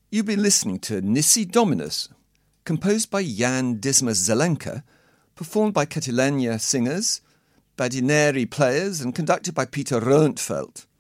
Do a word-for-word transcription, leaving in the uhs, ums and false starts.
You've been listening to Nisi Dominus, composed by Jan Dismas Zelenka, performed by Catalania singers, Badineri players, and conducted by Peter Rundfeld.